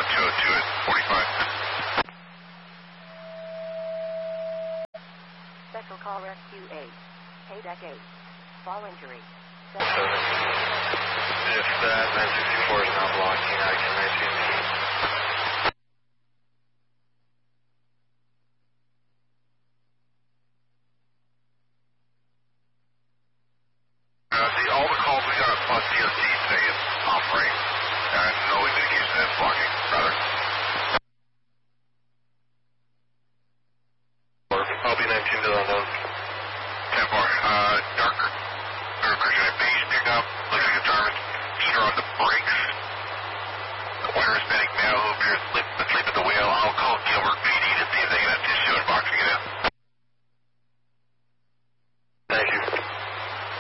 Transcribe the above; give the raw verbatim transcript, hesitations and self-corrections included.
two oh two at forty-five. Special call rescue eight. Paydeck eight. Fall injury. If that nine sixty-four is not blocking, I can maintain the heat. Uh, see, all the calls we got on D O T today is off-rate, and no indication that it's blocking, rather. I'll be nineteen to unknown. ten four, uh, darker, or correction, a beige pickup, looks like a Jarvis, just on the brakes. A white Hispanic male who appears